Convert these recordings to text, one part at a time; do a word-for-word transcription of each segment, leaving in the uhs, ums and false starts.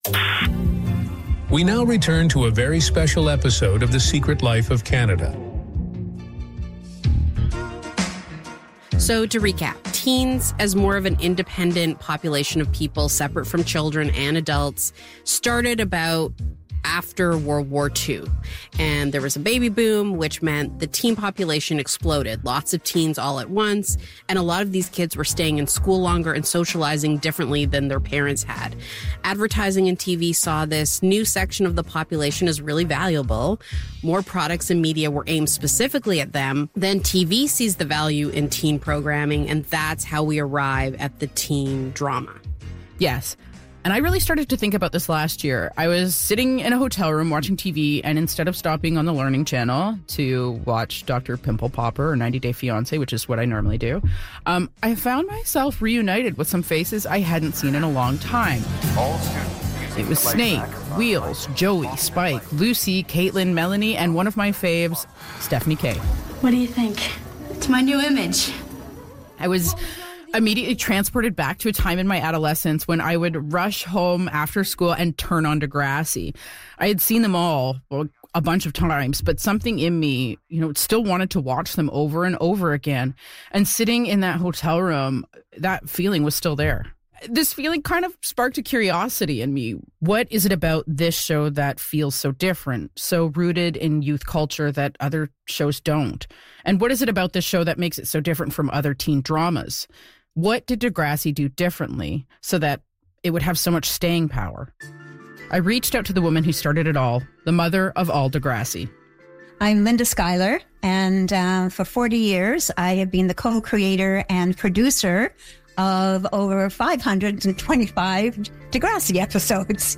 We now return to a very special episode of The Secret Life of Canada. So to recap, teens as more of an independent population of people separate from children and adults started about after World War Two. And there was a baby boom, which meant the teen population exploded. Lots of teens all at once. And a lot of these kids were staying in school longer and socializing differently than their parents had. Advertising and T V saw this new section of the population as really valuable. More products and media were aimed specifically at them. Then T V sees the value in teen programming, and that's how we arrive at the teen drama. Yes. And I really started to think about this last year. I was sitting in a hotel room watching T V, and instead of stopping on the Learning Channel to watch Doctor Pimple Popper or ninety day fiancé, which is what I normally do, um, I found myself reunited with some faces I hadn't seen in a long time. It was Snake, Wheels, Joey, Spike, Lucy, Caitlin, Melanie, and one of my faves, Stephanie K. What do you think? It's my new image. I was immediately transported back to a time in my adolescence when I would rush home after school and turn on Degrassi. I had seen them all well, a bunch of times, but something in me, you know, still wanted to watch them over and over again. And sitting in that hotel room, that feeling was still there. This feeling kind of sparked a curiosity in me. What is it about this show that feels so different, so rooted in youth culture that other shows don't? And what is it about this show that makes it so different from other teen dramas? What did Degrassi do differently so that it would have so much staying power? I reached out to the woman who started it all, the mother of all Degrassi. I'm Linda Schuyler, and uh, for forty years, I have been the co-creator and producer of over five hundred twenty-five Degrassi episodes.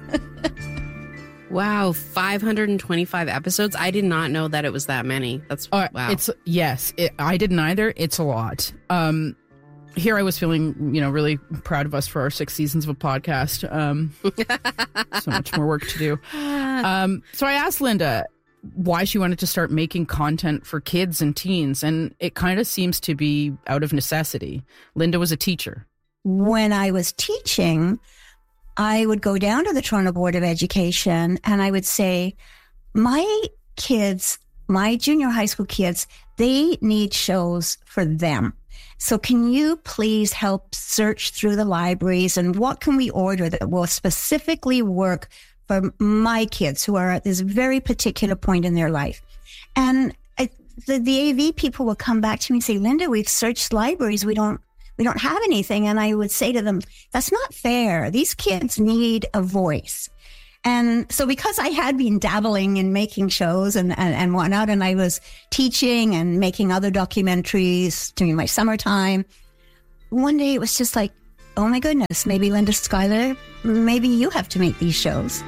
Wow, five hundred twenty-five episodes? I did not know that it was that many. That's uh, wow. It's Yes, it, I didn't either. It's a lot. Um, here I was feeling, you know, really proud of us for our six seasons of a podcast. Um, so much more work to do. Um, so I asked Linda why she wanted to start making content for kids and teens, and it kind of seems to be out of necessity. Linda was a teacher. When I was teaching, I would go down to the Toronto Board of Education and I would say, my kids, my junior high school kids, they need shows for them. So can you please help search through the libraries and what can we order that will specifically work for my kids who are at this very particular point in their life? And I, the, the A V people will come back to me and say, Linda, we've searched libraries. We don't, we don't have anything. And I would say to them, that's not fair. These kids need a voice. And so because I had been dabbling in making shows and, and, and whatnot, and I was teaching and making other documentaries during my summertime, one day it was just like, oh my goodness, maybe Linda Schuyler, maybe you have to make these shows.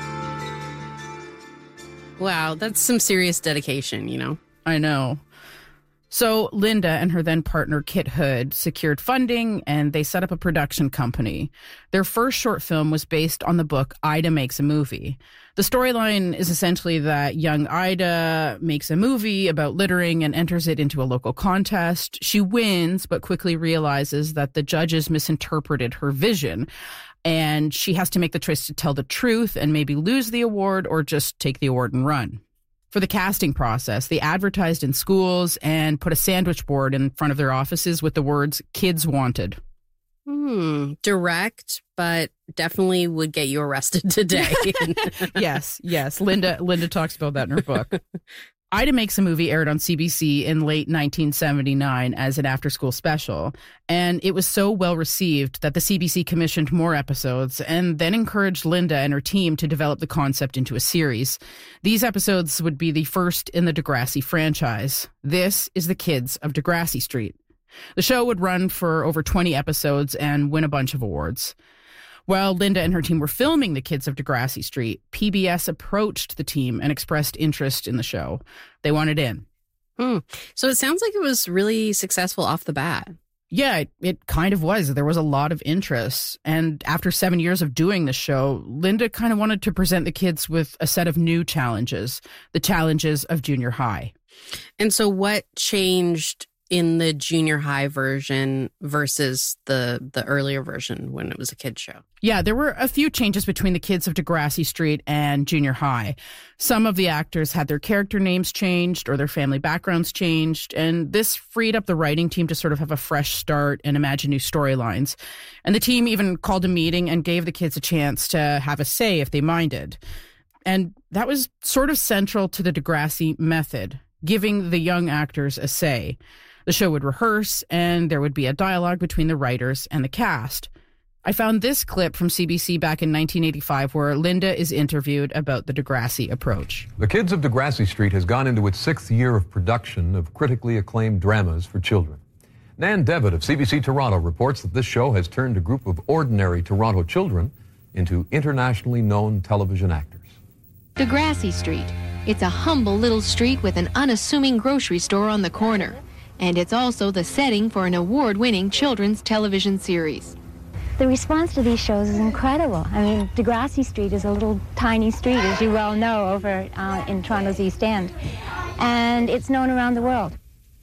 Wow, that's some serious dedication, you know? I know. So Linda and her then partner Kit Hood secured funding and they set up a production company. Their first short film was based on the book Ida Makes a Movie. The storyline is essentially that young Ida makes a movie about littering and enters it into a local contest. She wins, but quickly realizes that the judges misinterpreted her vision. And she has to make the choice to tell the truth and maybe lose the award or just take the award and run. For the casting process, they advertised in schools and put a sandwich board in front of their offices with the words, "Kids Wanted." Hmm. Direct, but definitely would get you arrested today. yes, yes. Linda Linda talks about that in her book. Ida Makes a Movie aired on C B C in late nineteen seventy-nine as an after-school special, and it was so well received that the C B C commissioned more episodes and then encouraged Linda and her team to develop the concept into a series. These episodes would be the first in the Degrassi franchise. This is The Kids of Degrassi Street. The show would run for over twenty episodes and win a bunch of awards. While Linda and her team were filming The Kids of Degrassi Street, P B S approached the team and expressed interest in the show. They wanted in. Hmm. So it sounds like it was really successful off the bat. Yeah, it, it kind of was. There was a lot of interest. And after seven years of doing the show, Linda kind of wanted to present the kids with a set of new challenges, the challenges of junior high. And so what changed in the junior high version versus the the earlier version when it was a kid's show? Yeah, there were a few changes between the Kids of Degrassi Street and junior high. Some of the actors had their character names changed or their family backgrounds changed, and this freed up the writing team to sort of have a fresh start and imagine new storylines. And the team even called a meeting and gave the kids a chance to have a say if they minded. And that was sort of central to the Degrassi method, giving the young actors a say. The show would rehearse, and there would be a dialogue between the writers and the cast. I found this clip from C B C back in nineteen eighty-five where Linda is interviewed about the Degrassi approach. The Kids of Degrassi Street has gone into its sixth year of production of critically acclaimed dramas for children. Nan Devitt of C B C Toronto reports that this show has turned a group of ordinary Toronto children into internationally known television actors. Degrassi Street. It's a humble little street with an unassuming grocery store on the corner. And it's also the setting for an award-winning children's television series. The response to these shows is incredible. I mean, Degrassi Street is a little tiny street, as you well know, over uh, in Toronto's East End. And it's known around the world.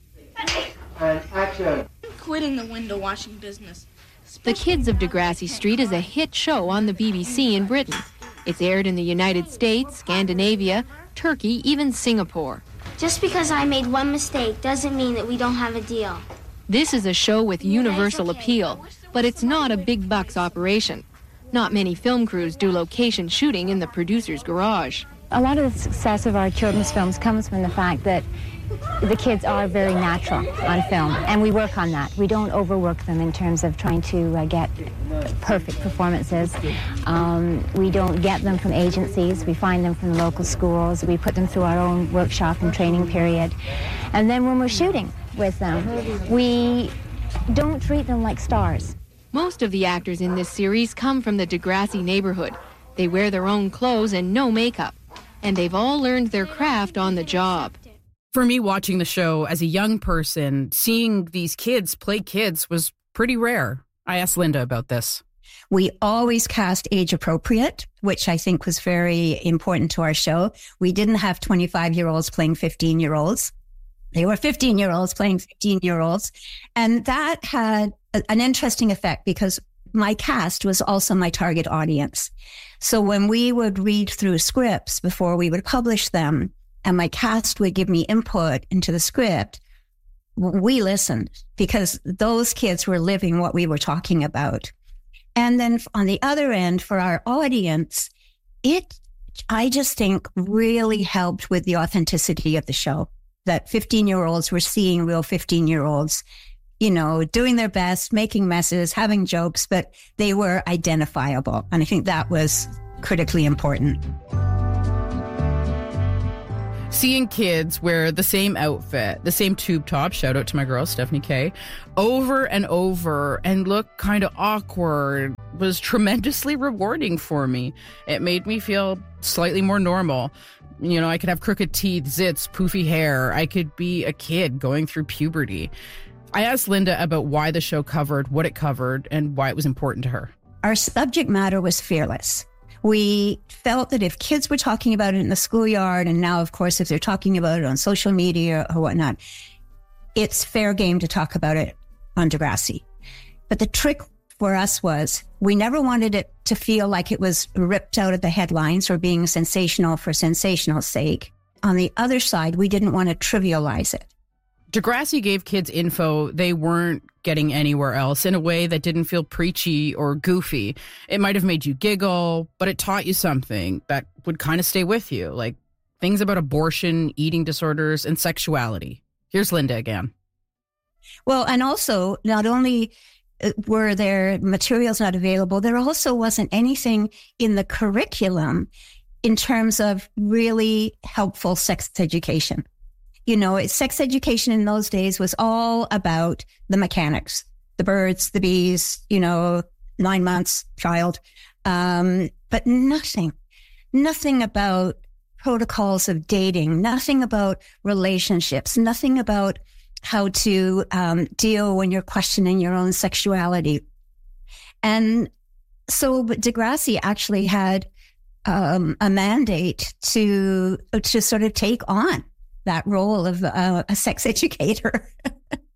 And action. Quitting the window washing business. The Kids of Degrassi Street is a hit show on the B B C in Britain. It's aired in the United States, Scandinavia, Turkey, even Singapore. Just because I made one mistake doesn't mean that we don't have a deal. This is a show with universal appeal, but it's not a big bucks operation. Not many film crews do location shooting in the producer's garage. A lot of the success of our children's films comes from the fact that the kids are very natural on film, and we work on that. We don't overwork them in terms of trying to uh, get perfect performances. Um, we don't get them from agencies. We find them from the local schools. We put them through our own workshop and training period. And then when we're shooting with them, we don't treat them like stars. Most of the actors in this series come from the Degrassi neighborhood. They wear their own clothes and no makeup. And they've all learned their craft on the job. For me, watching the show as a young person, seeing these kids play kids was pretty rare. I asked Linda about this. We always cast age appropriate, which I think was very important to our show. We didn't have twenty-five-year-olds playing fifteen-year-olds. They were fifteen-year-olds playing fifteen-year-olds. And that had a, an interesting effect because my cast was also my target audience. So when we would read through scripts before we would publish them, and my cast would give me input into the script, we listened because those kids were living what we were talking about. And then on the other end, for our audience, it, I just think, really helped with the authenticity of the show, that fifteen-year-olds were seeing real fifteen-year-olds, you know, doing their best, making messes, having jokes, but they were identifiable. And I think that was critically important. Seeing kids wear the same outfit, the same tube top, shout out to my girl, Stephanie Kay, over and over and look kind of awkward was tremendously rewarding for me. It made me feel slightly more normal. You know, I could have crooked teeth, zits, poofy hair. I could be a kid going through puberty. I asked Linda about why the show covered what it covered and why it was important to her. Our subject matter was fearless. We felt that if kids were talking about it in the schoolyard, and now, of course, if they're talking about it on social media or whatnot, it's fair game to talk about it on Degrassi. But the trick for us was we never wanted it to feel like it was ripped out of the headlines or being sensational for sensational sake. On the other side, we didn't want to trivialize it. Degrassi gave kids info they weren't getting anywhere else in a way that didn't feel preachy or goofy. It might have made you giggle, but it taught you something that would kind of stay with you, like things about abortion, eating disorders, and sexuality. Here's Linda again. Well, and also, not only were there materials not available, there also wasn't anything in the curriculum in terms of really helpful sex education. You know, sex education in those days was all about the mechanics, the birds, the bees, you know, nine months, child, um, but nothing, nothing about protocols of dating, nothing about relationships, nothing about how to um, deal when you're questioning your own sexuality. And so Degrassi actually had um, a mandate to to sort of take on that role of uh, a sex educator.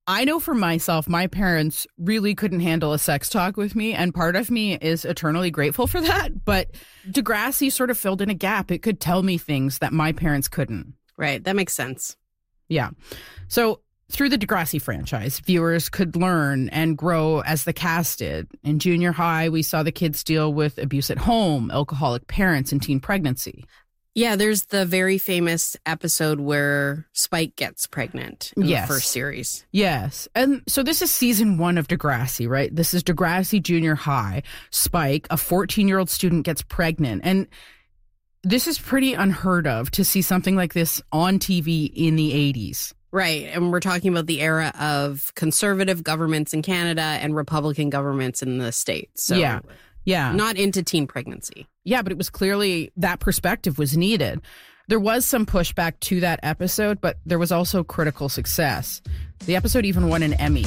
I know for myself, my parents really couldn't handle a sex talk with me, and part of me is eternally grateful for that. But Degrassi sort of filled in a gap. It could tell me things that my parents couldn't. Right. That makes sense. Yeah. So through the Degrassi franchise, viewers could learn and grow as the cast did. In junior high, we saw the kids deal with abuse at home, alcoholic parents, and teen pregnancy. Yeah, there's the very famous episode where Spike gets pregnant in yes. the first series. Yes. And so this is season one of Degrassi, right? This is Degrassi Junior High. Spike, a fourteen-year-old student, gets pregnant. And this is pretty unheard of to see something like this on T V in the eighties. Right. And we're talking about the era of conservative governments in Canada and Republican governments in the States. So yeah. Yeah. Not into teen pregnancy. Yeah, but it was clearly that perspective was needed. There was some pushback to that episode, but there was also critical success. The episode even won an Emmy.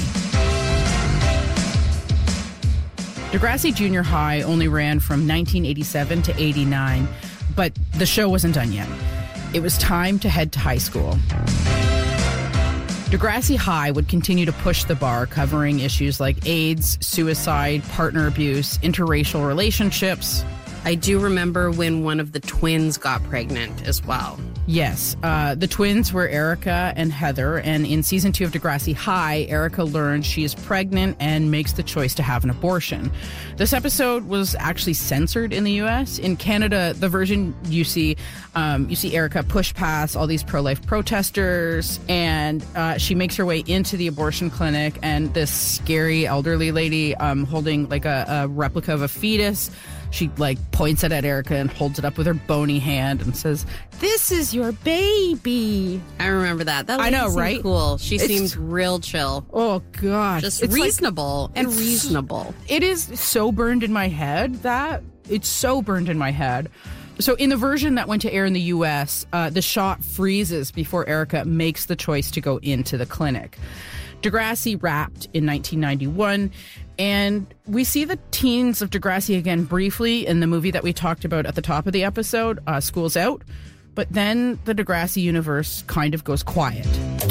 Degrassi Junior High only ran from nineteen eighty-seven to eighty-nine, but the show wasn't done yet. It was time to head to high school. Degrassi High would continue to push the bar, covering issues like AIDS, suicide, partner abuse, interracial relationships. I do remember when one of the twins got pregnant as well. Yes. Uh, the twins were Erica and Heather, and in season two of Degrassi High, Erica learns she is pregnant and makes the choice to have an abortion. This episode was actually censored in the U S. In Canada, the version you see, um, you see Erica push past all these pro-life protesters, and uh, she makes her way into the abortion clinic, and this scary elderly lady um, holding like a, a replica of a fetus, she like points it at Erica and holds it up with her bony hand and says, "This is your baby." I remember that. That I know, seemed right? Cool. She It's- seems real chill. Oh gosh, Just It's like- reasonable and it's- reasonable. It is so burned in my head that it's so burned in my head. So in the version that went to air in the U S, uh, the shot freezes before Erica makes the choice to go into the clinic. Degrassi wrapped in nineteen ninety-one, and we see the teens of Degrassi again briefly in the movie that we talked about at the top of the episode, uh, School's Out. But then the Degrassi universe kind of goes quiet.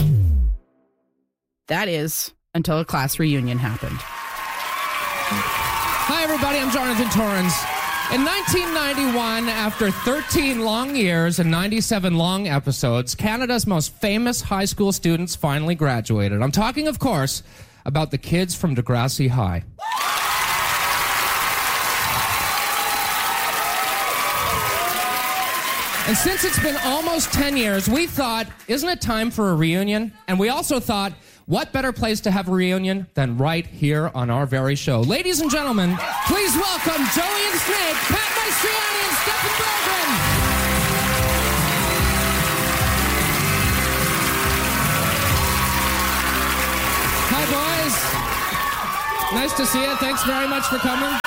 That is, until a class reunion happened. Hi, everybody. I'm Jonathan Torrens. In nineteen ninety-one, after thirteen long years and ninety-seven long episodes, Canada's most famous high school students finally graduated. I'm talking, of course, about the kids from Degrassi High. And since it's been almost ten years, we thought, isn't it time for a reunion? And we also thought, what better place to have a reunion than right here on our very show? Ladies and gentlemen, please welcome Joey and Snake, Pat Maestriani, and Stephen Bergren. Hi, boys. Nice to see you. Thanks very much for coming.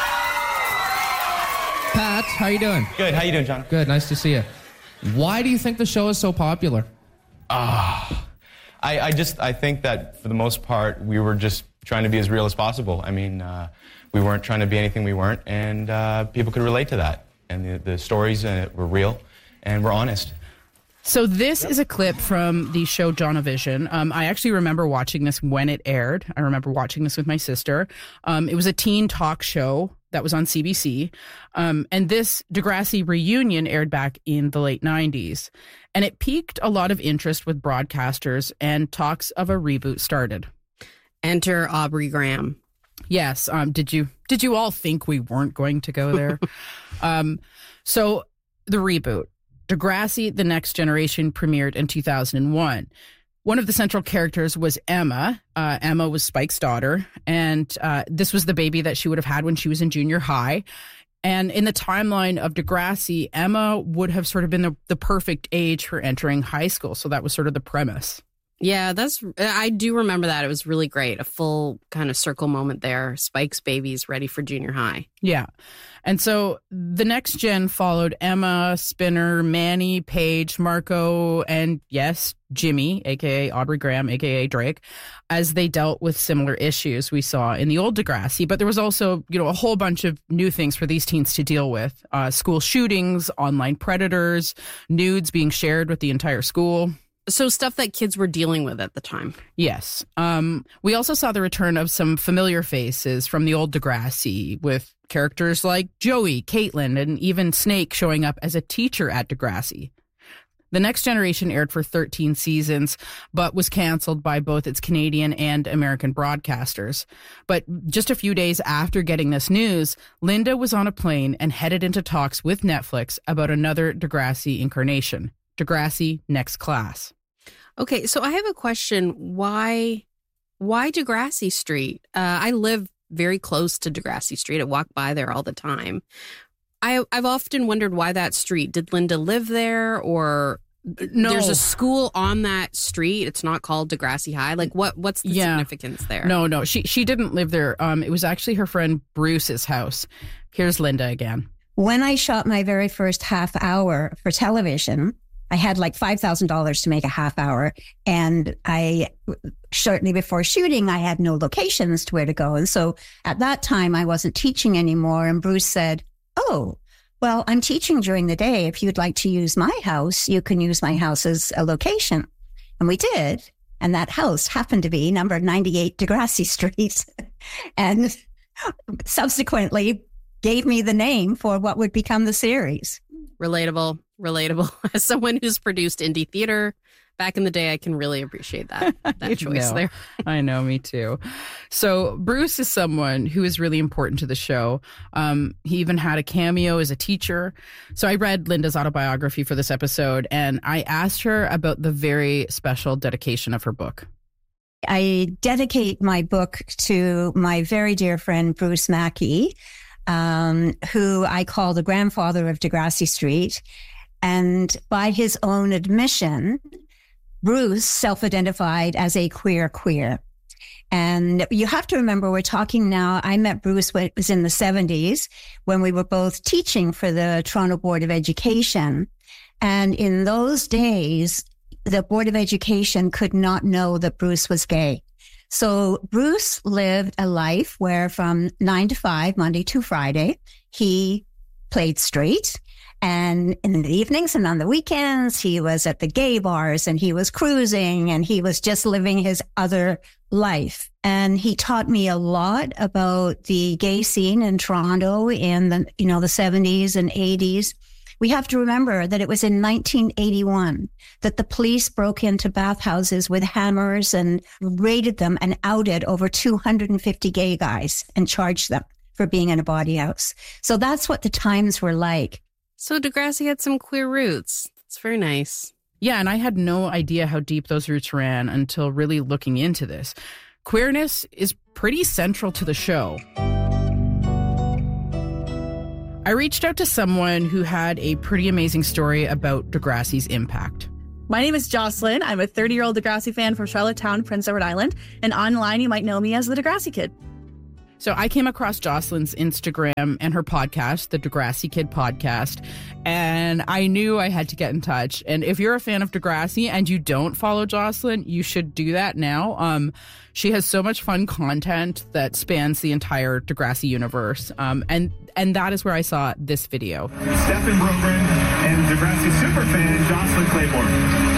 Pat, how you doing? Good. How you doing, John? Good. Nice to see you. Why do you think the show is so popular? Ah. I, I just, I think that for the most part, we were just trying to be as real as possible. I mean, uh, we weren't trying to be anything we weren't, and uh, people could relate to that. And the, the stories uh, were real, and we're honest. So this is a clip from the show Jonavision. Um, I actually remember watching this when it aired. I remember watching this with my sister. Um, it was a teen talk show that was on C B C. Um, and this Degrassi reunion aired back in the late nineties. And it piqued a lot of interest with broadcasters, and talks of a reboot started. Enter Aubrey Graham. Yes. Um, did you did you all think we weren't going to go there? um, so the reboot. Degrassi, The Next Generation premiered in two thousand one. One of the central characters was Emma. Uh, Emma was Spike's daughter, and uh, this was the baby that she would have had when she was in junior high. And in the timeline of Degrassi, Emma would have sort of been the, the perfect age for entering high school. So that was sort of the premise. Yeah, that's. I do remember that. It was really great. A full kind of circle moment there. Spike's baby's ready for junior high. Yeah. And so the next gen followed Emma, Spinner, Manny, Paige, Marco, and yes, Jimmy, a k a. Aubrey Graham, a k a. Drake, as they dealt with similar issues we saw in the old Degrassi. But there was also, you know, a whole bunch of new things for these teens to deal with. Uh, school shootings, online predators, nudes being shared with the entire school. So stuff that kids were dealing with at the time. Yes. Um, we also saw the return of some familiar faces from the old Degrassi, with characters like Joey, Caitlin, and even Snake showing up as a teacher at Degrassi. The Next Generation aired for thirteen seasons, but was canceled by both its Canadian and American broadcasters. But just a few days after getting this news, Linda was on a plane and headed into talks with Netflix about another Degrassi incarnation, Degrassi Next Class. Okay, so I have a question. Why, why Degrassi Street? Uh, I live very close to Degrassi Street. I walk by there all the time. I, I've often wondered why that street. Did Linda live there, or no. There's a school on that street? It's not called Degrassi High. Like, what? What's the yeah. significance there? No, no, she she didn't live there. Um, it was actually her friend Bruce's house. Here's Linda again. When I shot my very first half hour for television, I had like five thousand dollars to make a half hour. And I, shortly before shooting, I had no locations to where to go. And so at that time, I wasn't teaching anymore. And Bruce said, oh, well, I'm teaching during the day. If you'd like to use my house, you can use my house as a location. And we did. And that house happened to be number ninety-eight Degrassi Street. And subsequently gave me the name for what would become the series. Relatable, relatable. As someone who's produced indie theater back in the day, I can really appreciate that, that choice know. there. I know, me too. So Bruce is someone who is really important to the show. Um, he even had a cameo as a teacher. So I read Linda's autobiography for this episode, and I asked her about the very special dedication of her book. I dedicate my book to my very dear friend, Bruce Mackey, um, who I call the grandfather of Degrassi Street. And by his own admission, Bruce self-identified as a queer queer. And you have to remember, we're talking now, I met Bruce when it was in the seventies, when we were both teaching for the Toronto Board of Education. And in those days, the Board of Education could not know that Bruce was gay. So Bruce lived a life where from nine to five, Monday to Friday, he played straight. And in the evenings and on the weekends, he was at the gay bars and he was cruising and he was just living his other life. And he taught me a lot about the gay scene in Toronto in the, you know, the seventies and eighties. We have to remember that it was in nineteen eighty-one that the police broke into bathhouses with hammers and raided them and outed over two hundred fifty gay guys and charged them for being in a bawdy house. So that's what the times were like. So Degrassi had some queer roots. It's very nice. Yeah, and I had no idea how deep those roots ran until really looking into this. Queerness is pretty central to the show. I reached out to someone who had a pretty amazing story about Degrassi's impact. My name is Jocelyn. I'm a thirty-year-old Degrassi fan from Charlottetown, Prince Edward Island, and online you might know me as the Degrassi Kid. So I came across Jocelyn's Instagram and her podcast, the Degrassi Kid Podcast, and I knew I had to get in touch. And if you're a fan of Degrassi and you don't follow Jocelyn, you should do that now. Um, she has so much fun content that spans the entire Degrassi universe. Um, and, and that is where I saw this video. Stefan Brogren and Degrassi superfan Jocelyn Claiborne.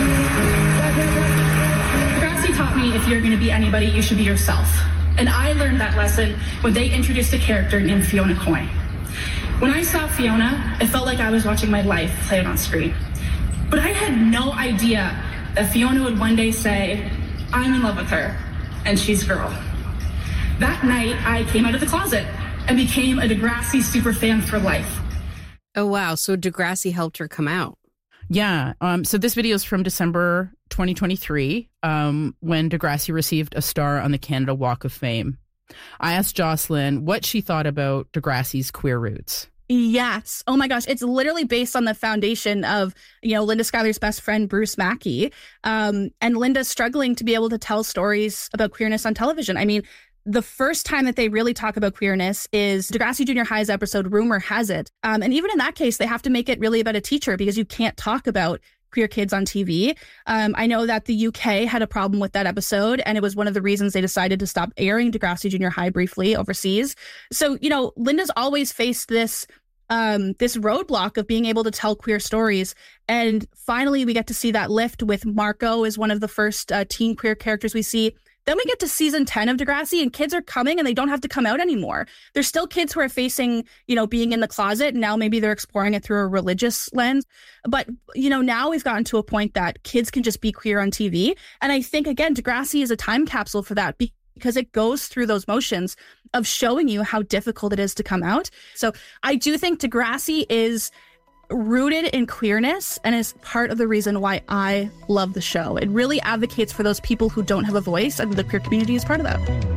Degrassi taught me if you're going to be anybody, you should be yourself. And I learned that lesson when they introduced a character named Fiona Coyne. When I saw Fiona, it felt like I was watching my life play out on screen. But I had no idea that Fiona would one day say, I'm in love with her, and she's girl. That night, I came out of the closet and became a Degrassi superfan for life. Oh, wow. So Degrassi helped her come out. Yeah. Um, so this video is from December twenty twenty-three, um, when Degrassi received a star on the Canada Walk of Fame. I asked Jocelyn what she thought about Degrassi's queer roots. Yes. Oh my gosh. It's literally based on the foundation of, you know, Linda Schuyler's best friend, Bruce Mackey. Um, and Linda struggling to be able to tell stories about queerness on television. I mean, the first time that they really talk about queerness is Degrassi Junior High's episode, Rumor Has It. Um, and even in that case, they have to make it really about a teacher because you can't talk about queer kids on T V. Um, I know that the U K had a problem with that episode, and it was one of the reasons they decided to stop airing Degrassi Junior High briefly overseas. So, you know, Linda's always faced this um, this roadblock of being able to tell queer stories. And finally, we get to see that lift with Marco as one of the first uh, teen queer characters we see. Then we get to season ten of Degrassi, and kids are coming and they don't have to come out anymore. There's still kids who are facing, you know, being in the closet. Now maybe they're exploring it through a religious lens. But, you know, now we've gotten to a point that kids can just be queer on T V. And I think, again, Degrassi is a time capsule for that because it goes through those motions of showing you how difficult it is to come out. So I do think Degrassi is rooted in queerness and is part of the reason why I love the show. It really advocates for those people who don't have a voice, and the queer community is part of that.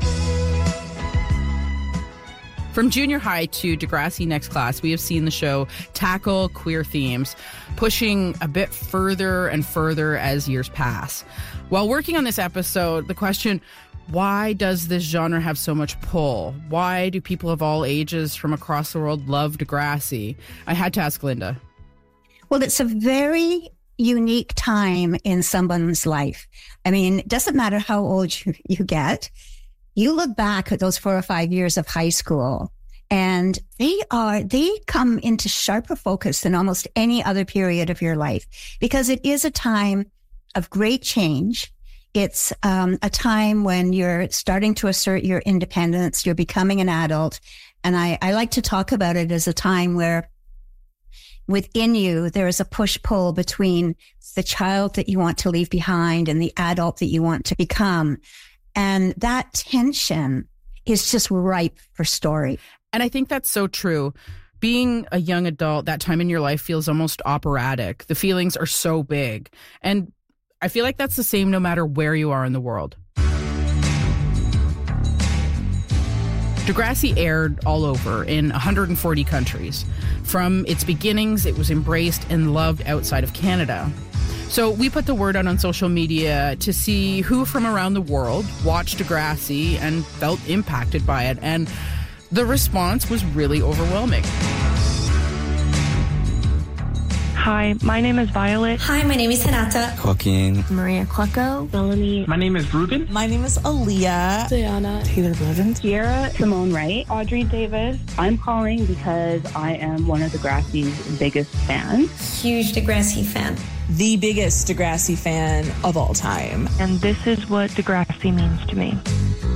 From junior high to Degrassi Next Class, we have seen the show tackle queer themes, pushing a bit further and further as years pass. While working on this episode, the question, why does this genre have so much pull? Why do people of all ages from across the world love Degrassi? I had to ask Linda. Well, it's a very unique time in someone's life. I mean, it doesn't matter how old you, you get. You look back at those four or five years of high school, and they are, they come into sharper focus than almost any other period of your life, because it is a time of great change. It's um, a time when you're starting to assert your independence, you're becoming an adult. And I, I like to talk about it as a time where within you, there is a push-pull between the child that you want to leave behind and the adult that you want to become. And that tension is just ripe for story. And I think that's so true. Being a young adult, that time in your life feels almost operatic. The feelings are so big. And I feel like that's the same no matter where you are in the world. Degrassi aired all over in one hundred forty countries. From its beginnings, it was embraced and loved outside of Canada. So we put the word out on social media to see who from around the world watched Degrassi and felt impacted by it. And the response was really overwhelming. Hi, my name is Violet. Hi, my name is Hinata. Joaquin. Maria Clucko. Melanie. My name is Ruben. My name is Aaliyah. Diana. Taylor Blevins. Kiera. Simone Wright. Audrey Davis. I'm calling because I am one of Degrassi's biggest fans. Huge Degrassi fan. The biggest Degrassi fan of all time. And this is what Degrassi means to me.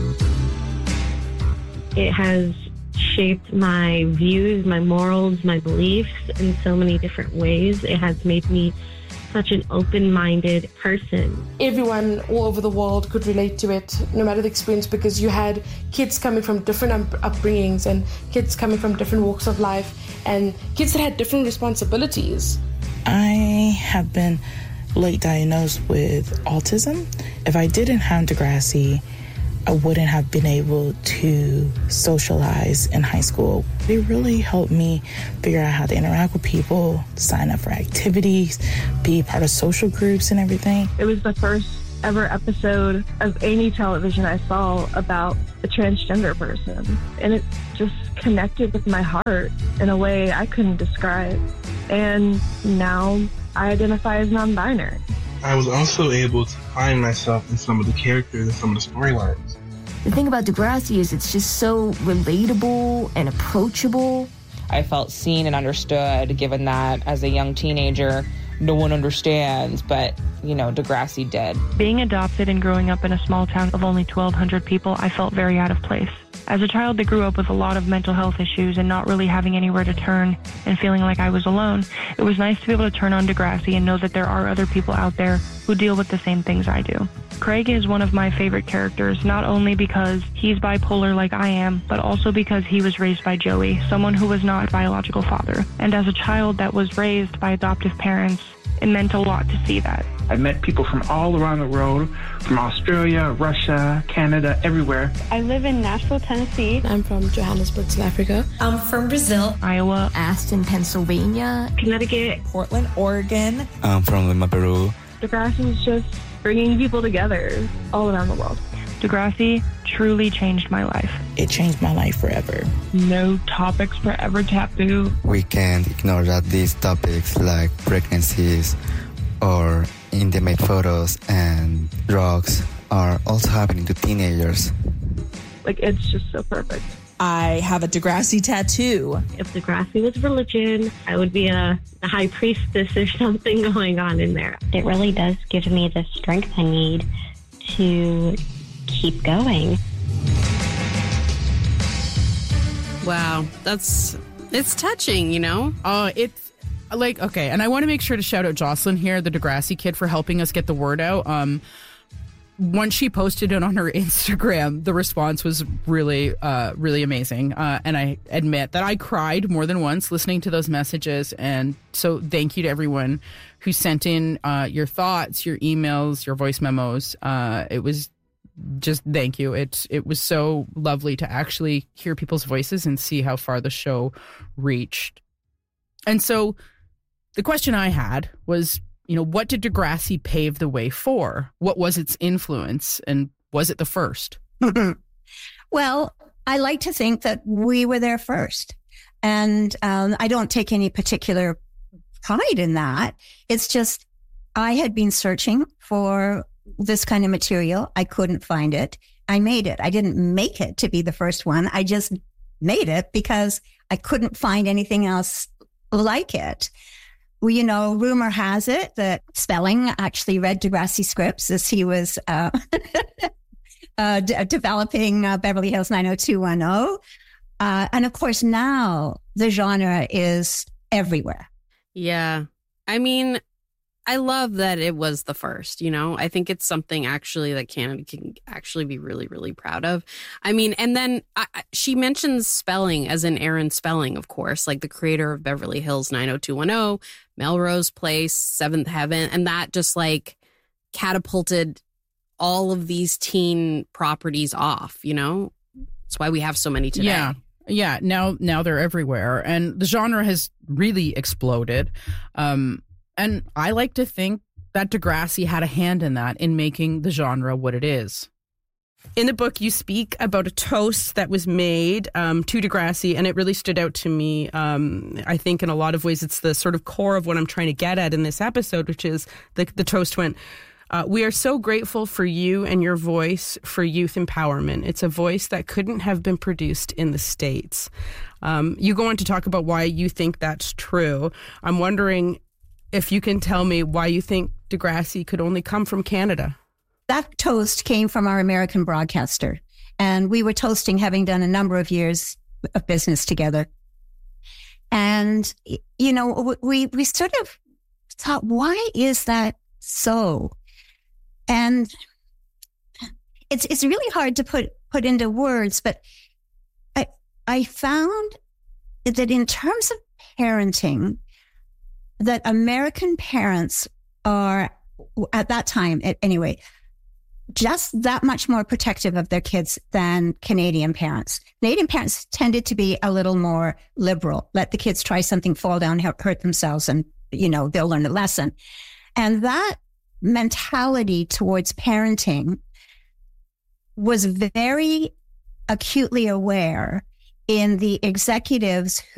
It has shaped my views, my morals, my beliefs in so many different ways. It has made me such an open-minded person. Everyone all over the world could relate to it, no matter the experience, because you had kids coming from different up- upbringings and kids coming from different walks of life and kids that had different responsibilities. I have been late diagnosed with autism. If I didn't have Degrassi, I wouldn't have been able to socialize in high school. It really helped me figure out how to interact with people, sign up for activities, be part of social groups and everything. It was the first ever episode of any television I saw about a transgender person. And it just connected with my heart in a way I couldn't describe. And now I identify as non-binary. I was also able to find myself in some of the characters and some of the storylines. The thing about Degrassi is it's just so relatable and approachable. I felt seen and understood, given that as a young teenager, no one understands, but, you know, Degrassi did. Being adopted and growing up in a small town of only twelve hundred people, I felt very out of place. As a child that grew up with a lot of mental health issues and not really having anywhere to turn and feeling like I was alone, it was nice to be able to turn on Degrassi and know that there are other people out there who deal with the same things I do. Craig is one of my favorite characters, not only because he's bipolar like I am, but also because he was raised by Joey, someone who was not a biological father. And as a child that was raised by adoptive parents, it meant a lot to see that. I met people from all around the world, from Australia, Russia, Canada, everywhere. I live in Nashville, Tennessee. I'm from Johannesburg, South Africa. I'm from Brazil. Iowa. Aston, Pennsylvania. Connecticut. Portland, Oregon. I'm from Lima, Peru. Degrassi is just bringing people together all around the world. Degrassi truly changed my life. It changed my life forever. No topics were ever taboo. We can't ignore that these topics like pregnancies or intimate photos and drugs are also happening to teenagers. Like, it's just so perfect. I have a Degrassi tattoo. If Degrassi was religion, I would be a, a high priestess or something going on in there. It really does give me the strength I need to keep going. Wow, that's it's touching, you know? Uh, it's like, okay, and I want to make sure to shout out Jocelyn here, the Degrassi kid, for helping us get the word out. Um, once she posted it on her Instagram, the response was really, uh, really amazing. Uh, and I admit that I cried more than once listening to those messages. And so thank you to everyone who sent in uh, your thoughts, your emails, your voice memos. Uh, it was just thank you. It, it was so lovely to actually hear people's voices and see how far the show reached. And so the question I had was, you know, what did Degrassi pave the way for? What was its influence? And was it the first? Well, I like to think that we were there first. And um, I don't take any particular pride in that. It's just I had been searching for this kind of material. I couldn't find it. I made it. I didn't make it to be the first one. I just made it because I couldn't find anything else like it. Well, you know, rumor has it that Spelling actually read Degrassi scripts as he was uh, uh, d- developing uh, Beverly Hills nine oh two one oh. Uh, and of course, now the genre is everywhere. Yeah. I mean, I love that it was the first, you know, I think it's something actually that Canada can actually be really, really proud of. I mean, and then I, she mentions Spelling as in Aaron Spelling, of course, like the creator of Beverly Hills nine oh two one oh, Melrose Place, Seventh Heaven. And that just like catapulted all of these teen properties off, you know, that's why we have so many today. Yeah. Yeah. Now, now they're everywhere and the genre has really exploded. Um, And I like to think that Degrassi had a hand in that, in making the genre what it is. In the book, you speak about a toast that was made um, to Degrassi, and it really stood out to me. Um, I think in a lot of ways, it's the sort of core of what I'm trying to get at in this episode, which is the, the toast went, uh, we are so grateful for you and your voice for youth empowerment. It's a voice that couldn't have been produced in the States. Um, you go on to talk about why you think that's true. I'm wondering if you can tell me why you think Degrassi could only come from Canada. That toast came from our American broadcaster. And we were toasting, having done a number of years of business together. And, you know, we, we sort of thought, why is that so? And it's it's really hard to put, put into words, but I I found that in terms of parenting, that American parents are, at that time anyway, just that much more protective of their kids than Canadian parents. Canadian parents tended to be a little more liberal. Let the kids try something, fall down, hurt themselves, and, you know, they'll learn a lesson. And that mentality towards parenting was very acutely aware in the executives who